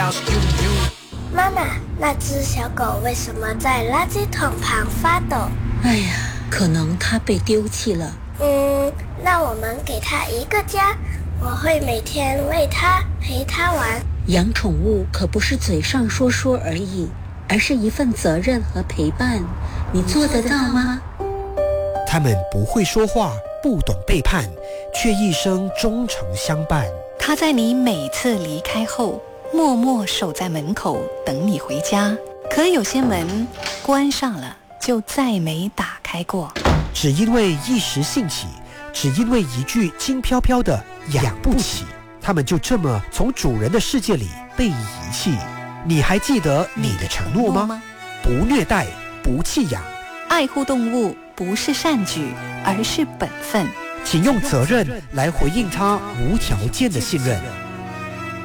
妈妈，那只小狗为什么在垃圾桶旁发抖？ 哎呀，可能它被丢弃了。 那我们给它一个家，我会每天喂它，陪它玩。 养宠物可不是嘴上说说而已，而是一份责任和陪伴。你做得到吗？ 他们不会说话，不懂背叛，却一生忠诚相伴。 他在你每次离开后，默默守在门口等你回家。可有些门关上了，就再没打开过。 只因为一时兴起，只因为一句轻飘飘的养不起，他们就这么从主人的世界里被遗弃。你还记得你的承诺吗？不虐待，不弃养， 爱护动物不是善举，而是本分。 请用责任来回应他无条件的信任。